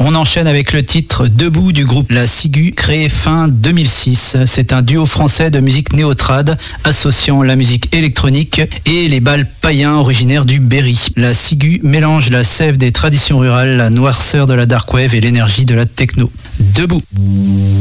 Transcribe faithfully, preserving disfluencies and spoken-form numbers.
On enchaîne avec le titre Debout du groupe La Ciguë, créé fin deux mille six. C'est un duo français de musique néo-trad associant la musique électronique et les bals païens originaires du Berry. La Ciguë mélange la sève des traditions rurales, la noirceur de la dark wave et l'énergie de la techno. Debout.